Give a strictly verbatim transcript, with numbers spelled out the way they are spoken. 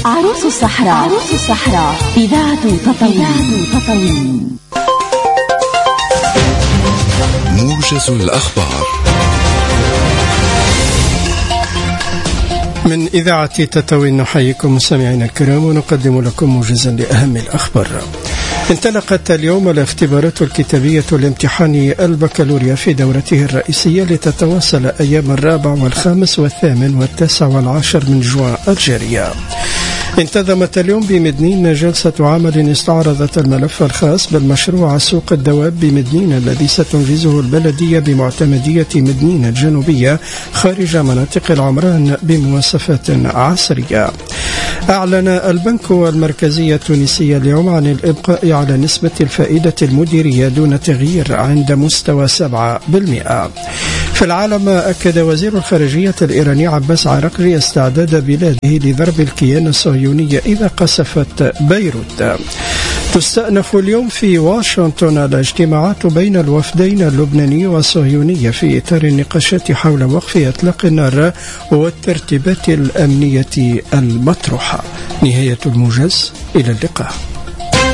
عروس الصحراء. عروس الصحراء إذاعة تطاوين. تطاوين موجز الأخبار من إذاعة تطاوين. نحييكم مستمعينا الكرام ونقدم لكم موجزا لأهم الأخبار. انطلقت اليوم الاختبارات الكتابية لامتحان البكالوريا في دورته الرئيسية لتتواصل أيام الرابع والخامس والثامن والتاسع والعاشر من جوان الجارية. انتظمت اليوم بمدنين جلسة عمل استعرضت الملف الخاص بالمشروع سوق الدواب بمدنين الذي ستنجزه البلدية بمعتمدية مدنين الجنوبية خارج مناطق العمران بمواصفات عصرية. أعلن البنك المركزي التونسي اليوم عن الإبقاء على نسبة الفائدة المديرية دون تغيير عند مستوى سبعة بالمئة. في العالم، أكد وزير الخارجية الإيراني عباس عراقجي استعداد بلاده لضرب الكيان الصهيوني إذا قصفت بيروت. تستأنف اليوم في واشنطن الاجتماعات بين الوفدين اللبناني والصهيوني في إطار النقاشات حول وقف إطلاق النار والترتيبات الأمنية المطروحة. نهاية الموجز، إلى اللقاء.